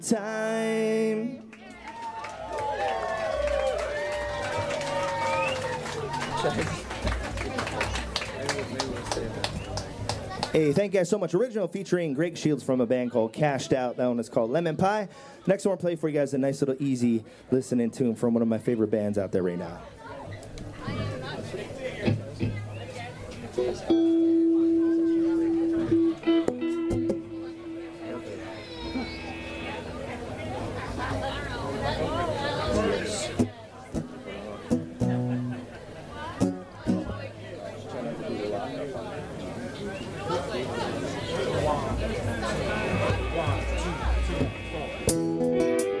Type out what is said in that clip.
Time. Hey, thank you guys so much. Original featuring Greg Shields from a band called Cashed Out. That one is called Lemon Pie. Next one, I'll play for you guys a nice little easy listening tune from one of my favorite bands out there right now.